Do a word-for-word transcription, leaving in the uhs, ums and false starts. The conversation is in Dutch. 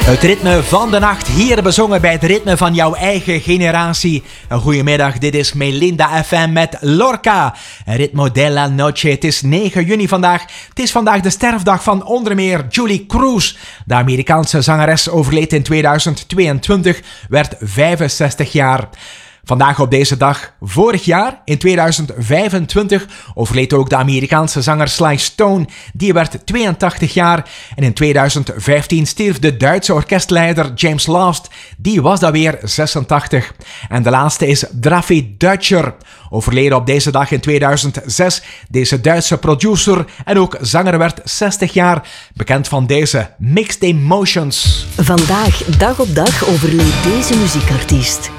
Het ritme van de nacht, hier bezongen bij het ritme van jouw eigen generatie. Een goedemiddag, dit is Melinda F M met Lorca. Ritmo della Noche. Het is negen juni vandaag. Het is vandaag de sterfdag van onder meer Julie Cruz. De Amerikaanse zangeres overleed in tweeduizend tweeëntwintig, werd vijfenzestig jaar. Vandaag op deze dag, vorig jaar, in tweeduizend vijfentwintig, overleed ook de Amerikaanse zanger Sly Stone. Die werd tweeëntachtig jaar. En in tweeduizend vijftien stierf de Duitse orkestleider James Last. Die was dan weer zesentachtig. En de laatste is Drafi Deutscher. Overleden op deze dag in tweeduizend zes. Deze Duitse producer en ook zanger werd zestig jaar. Bekend van deze Mixed Emotions. Vandaag, dag op dag, overleed deze muziekartiest.